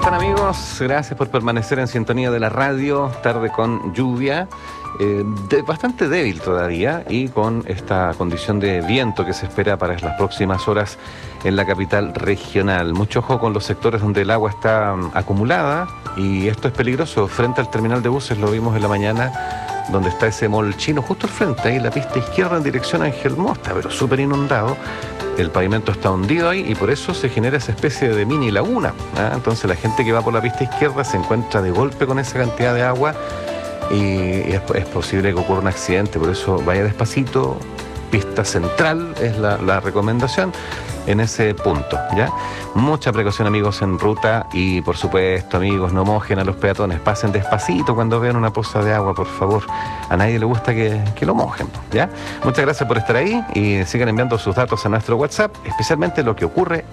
están, amigos? Gracias por permanecer en sintonía de la radio. Tarde con lluvia, bastante débil todavía, y con esta condición de viento que se espera para las próximas horas en la capital regional. Mucho ojo con los sectores donde el agua está acumulada, y esto es peligroso. Frente al terminal de buses, lo vimos en la mañana, donde está ese mall chino, justo al frente, ahí en la pista izquierda en dirección a Ángel Mosta, pero súper inundado. El pavimento está hundido ahí y por eso se genera esa especie de mini laguna, ¿ah? Entonces la gente que va por la pista izquierda se encuentra de golpe con esa cantidad de agua y es posible que ocurra un accidente. Por eso vaya despacito. Pista central es la recomendación en ese punto, ¿ya? Mucha precaución, amigos, en ruta, y por supuesto, amigos, no mojen a los peatones, pasen despacito cuando vean una poza de agua, por favor. A nadie le gusta que lo mojen, ¿ya? Muchas gracias por estar ahí y sigan enviando sus datos a nuestro WhatsApp, especialmente lo que ocurre